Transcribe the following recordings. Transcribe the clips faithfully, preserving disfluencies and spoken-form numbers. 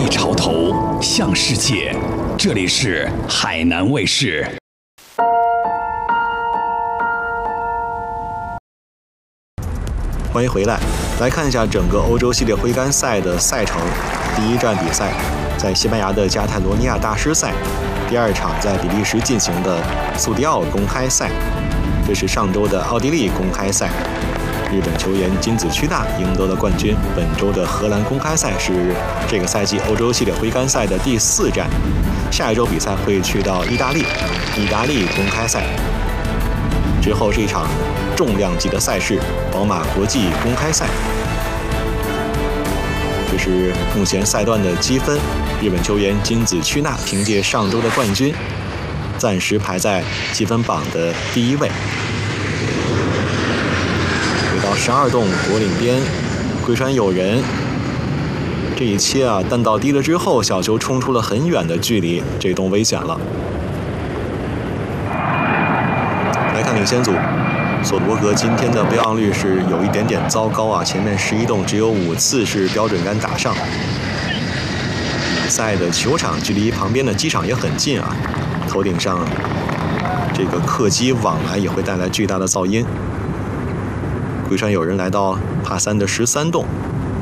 潮头，向世界。这里是海南卫视。 欢迎回来，来看一下整个欧洲系列挥杆赛的赛程。第一站比赛在西班牙的加泰罗尼亚大师赛，第二场在比利时进行的苏迪奥公开赛，这是上周的奥地利公开赛。日本球员金子屈大赢得了冠军。本周的荷兰公开赛是这个赛季欧洲系列挥杆赛的第四站。下一周比赛会去到意大利，意大利公开赛。之后是一场重量级的赛事——宝马国际公开赛。这是目前赛段的积分，日本球员金子屈大凭借上周的冠军，暂时排在积分榜的第一位。到十二洞国岭边，龟川友人这一切啊，弹道低了之后，小球冲出了很远的距离，这洞危险了。来看领先组，索德伯格今天的备忘率是有一点点糟糕啊，前面十一洞只有五次是标准杆打上。比赛的球场距离旁边的机场也很近啊，头顶上这个客机往来也会带来巨大的噪音。龟川友人来到帕三的十三洞，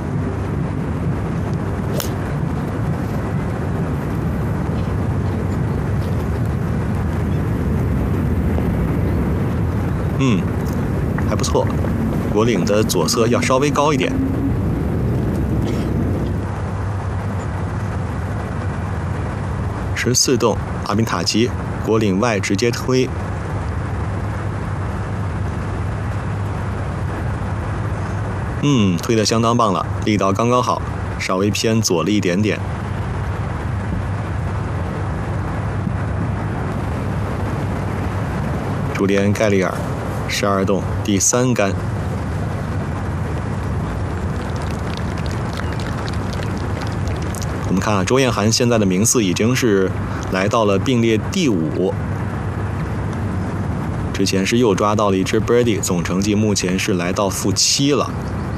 嗯，还不错。国岭的左侧要稍微高一点。十四洞阿宾塔吉，国岭外直接推。嗯，推得相当棒了，力道刚刚好，稍微偏左了一点点。朱利安·盖利尔，十二洞第三杆。我们看啊，周彦涵现在的名次已经是来到了并列第五。之前是又抓到了一支 birdie， 总成绩目前是来到负七了。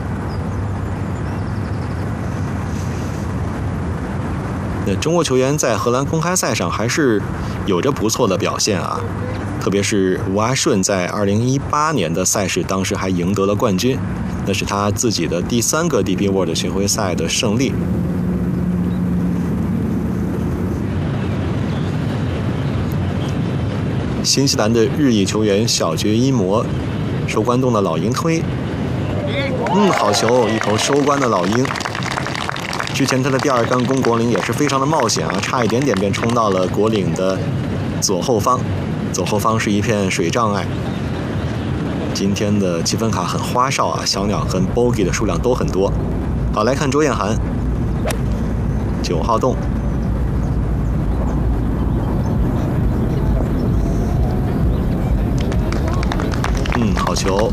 那中国球员在荷兰公开赛上还是有着不错的表现啊，特别是吴阿顺在二零一八年的赛事，当时还赢得了冠军，那是他自己的第三个 D P World 巡回赛的胜利。新西兰的日裔球员小绝一模，收官洞的老鹰推，嗯，好球，一头收官的老鹰。之前他的第二杆攻国岭也是非常的冒险啊，差一点点便冲到了国岭的左后方，左后方是一片水障碍。今天的积分卡很花哨啊，小鸟和 bogey 的数量都很多。好，来看周彦涵，九号洞。嗯，好球。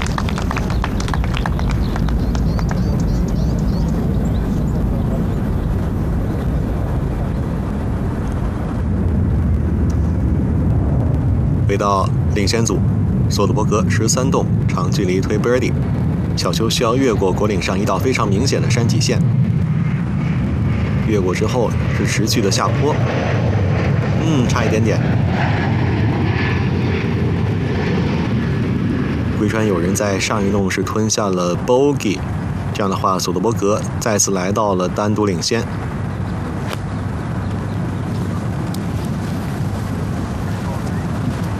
回到领先组，索德伯格十三洞长距离推 birdie， 小球需要越过国岭上一道非常明显的山脊线，越过之后是持续的下坡，嗯，差一点点。龟川友人在上一洞是吞下了 bogey， 这样的话，索德伯格再次来到了单独领先。